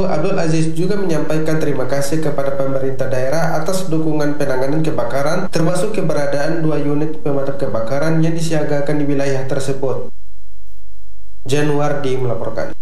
itu, Abdul Aziz juga menyampaikan terima kasih kepada pemerintah daerah atas dukungan penanganan kebakaran, termasuk keberadaan 2 unit pemadam kebakaran yang disiagakan di wilayah tersebut. Januardi melaporkan.